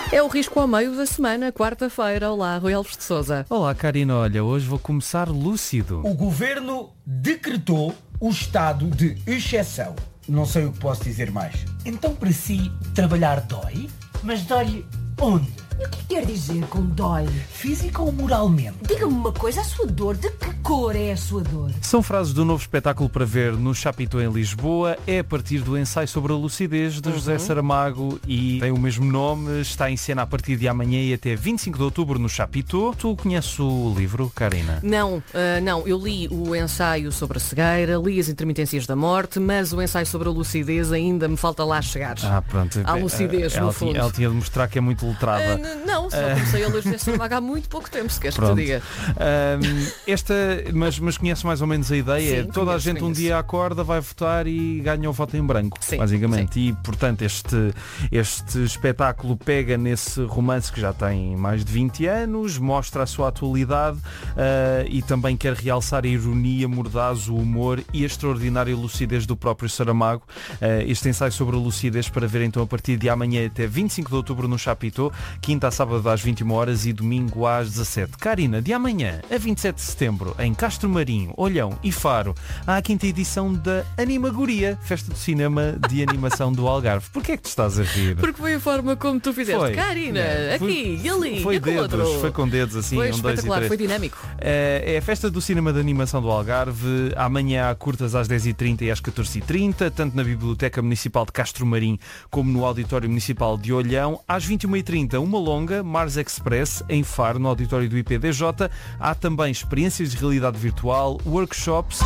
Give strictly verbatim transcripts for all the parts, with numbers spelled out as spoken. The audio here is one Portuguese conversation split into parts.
É o risco ao meio da semana, quarta-feira. Olá, Rui Alves de Sousa. Olá, Karina. Olha, hoje vou começar lúcido. O governo decretou o estado de exceção. Não sei o que posso dizer mais. Então, para si, trabalhar dói? Mas dói onde? E o que quer dizer com dói? Física ou moralmente? Diga-me uma coisa, a sua dor, de que cor é a sua dor? São frases do novo espetáculo para ver no Chapitão em Lisboa. É a partir do ensaio sobre a lucidez de José Saramago e tem o mesmo nome. Está em cena a partir de amanhã e até vinte e cinco de outubro no Chapitão. Tu conheces o livro, Karina? Não, uh, não, eu li o ensaio sobre a cegueira, li as intermitências da morte, mas o ensaio sobre a lucidez ainda me falta lá chegar. Ah, pronto. À lucidez, ela no tinha, fundo. Ela tinha de mostrar que é muito letrada. Uh, Não, só comecei a ler José Saramago há muito pouco tempo, se queres Pronto. que te diga. Um, esta, mas, mas conheces mais ou menos a ideia? Sim, Toda conheço, a gente conheço. um dia acorda, vai votar e ganha o voto em branco, Sim, basicamente. sim. E, portanto, este, este espetáculo pega nesse romance que já tem mais de vinte anos, mostra a sua atualidade uh, e também quer realçar a ironia, mordaz, o humor e a extraordinária lucidez do próprio Saramago. Uh, este ensaio sobre a lucidez para ver então a partir de amanhã até vinte e cinco de outubro no Chapitão, quinta a sábado às vinte e uma horas e domingo às dezassete. Karina, de amanhã a vinte e sete de setembro, em Castro Marinho, Olhão e Faro, há a quinta edição da Animagoria, festa do cinema de animação do Algarve. Porquê é que te estás a rir? Porque foi a forma como tu fizeste. Foi. Karina, É, foi- aqui e ali, Foi e com dedos, outro. foi com dedos assim, Foi um, dois e espetacular, três. foi dinâmico. É é a festa do cinema de animação do Algarve. Amanhã há curtas às dez e trinta e às catorze e trinta, tanto na Biblioteca Municipal de Castro Marim como no Auditório Municipal de Olhão. Às vinte e uma e trinta, uma longa, Mars Express, em Faro, no Auditório do I P D J. Há também experiências de realidade virtual, workshops.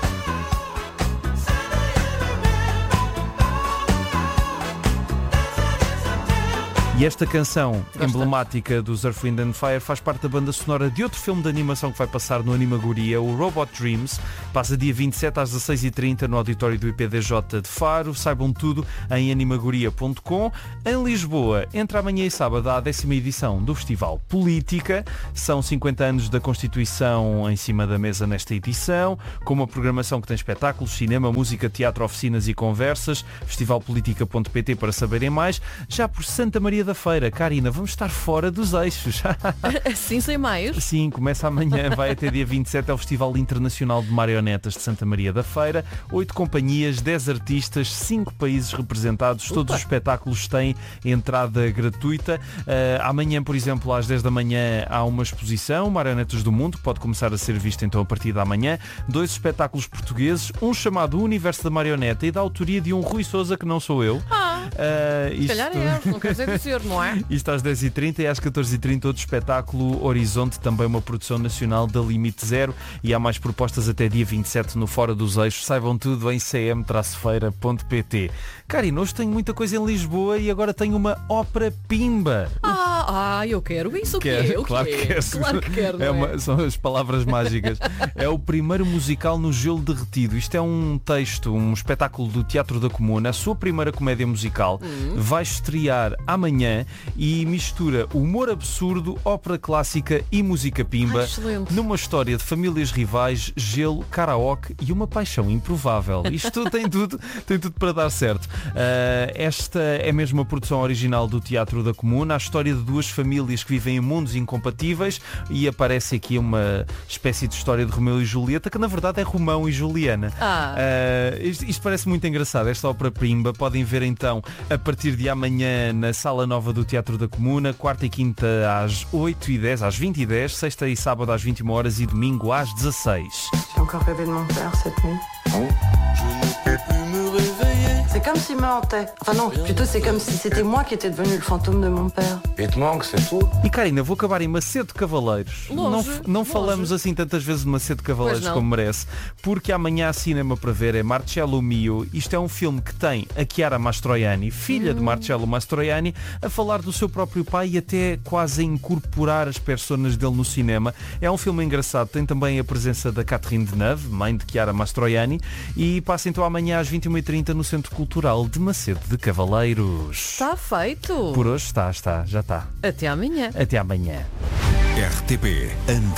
E esta canção emblemática dos Earth, Wind and Fire faz parte da banda sonora de outro filme de animação que vai passar no Animagoria, o Robot Dreams. Passa dia vinte e sete às dezasseis e trinta no auditório do I P D J de Faro. Saibam tudo em animagoria ponto com. Em Lisboa, entre amanhã e sábado, há a décima edição do Festival Política. São cinquenta anos da Constituição em cima da mesa nesta edição, com uma programação que tem espetáculos, cinema, música, teatro, oficinas e conversas. festival política ponto pt para saberem mais. Já por Santa Maria da Feira, Karina, vamos estar fora dos eixos. Assim sem mais. Sim, começa amanhã, vai até dia vinte e sete, é o Festival Internacional de Marionetas de Santa Maria da Feira. Oito companhias, dez artistas, cinco países representados, todos Opa. os espetáculos têm entrada gratuita. Uh, amanhã, por exemplo, às dez da manhã há uma exposição, Marionetas do Mundo, que pode começar a ser vista então a partir da manhã. Dois espetáculos portugueses, um chamado O Universo da Marioneta e da autoria de um Rui Sousa, que não sou eu. Ah, Uh, se calhar é, não quer dizer dizer, não é? Isto às dez e trinta e às catorze e trinta outro espetáculo Horizonte, também uma produção nacional da Limite Zero, e há mais propostas até dia vinte e sete no Fora dos Eixos. Saibam tudo em c m feira ponto p t. Karina, hoje tenho muita coisa em Lisboa e agora tenho uma ópera Pimba. Ah, ah, eu quero isso, o Quer- quê? O claro quê? que queres. Claro que quero, não É é? uma- são as palavras mágicas. É o primeiro musical no gelo derretido. Isto é um texto, um espetáculo do Teatro da Comuna, a sua primeira comédia musical. Hum. Vai estrear amanhã e mistura humor absurdo, ópera clássica e música pimba Ai, excelente. numa história de famílias rivais, gelo, karaoke e uma paixão improvável. Isto tem tudo, tem tudo para dar certo. Uh, esta é mesmo a produção original do Teatro da Comuna, a história de duas famílias que vivem em mundos incompatíveis, e aparece aqui uma espécie de história de Romeu e Julieta, que na verdade é Romão e Juliana. Ah. Uh, isto, isto parece muito engraçado, esta ópera Pimba. Podem ver então a partir de amanhã na Sala Nova do Teatro da Comuna, quarta e quinta às oito e dez, às vinte e dez, sexta e sábado às vinte e uma horas e domingo às dezasseis. J'ai encore rêvé de mon père cette nuit. C'est comme s'il me hantait. Enfin non, plutôt c'est comme si c'était moi qui étais devenu le fantôme de mon père. Il te manque, c'est tout. E Karina, vou acabar em Macedo Cavaleiros. Longe, não f- não longe. falamos assim tantas vezes de Macedo Cavaleiros Pois não. como merece, porque amanhã há cinema para ver, é Marcello Mio. Isto é um filme que tem a Chiara Mastroianni, filha Hum. de Marcello Mastroianni, a falar do seu próprio pai e até quase a incorporar as personas dele no cinema. É um filme engraçado, tem também a presença da Catherine Deneuve, mãe de Chiara Mastroianni, e passa então amanhã às vinte e uma e trinta no Centro Cultural de Macedo de Cavaleiros. Está feito. Por hoje está, está, já está. Até amanhã. Até amanhã. R T P Antena